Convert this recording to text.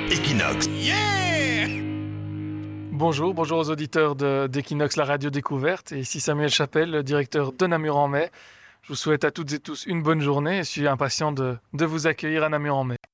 Equinox. Bonjour aux auditeurs d'Equinox, la radio découverte. Et ici Samuel Chapelle, le directeur de Namur-en-Mai. Je vous souhaite à toutes et tous une bonne journée et je suis impatient de vous accueillir à Namur-en-Mai.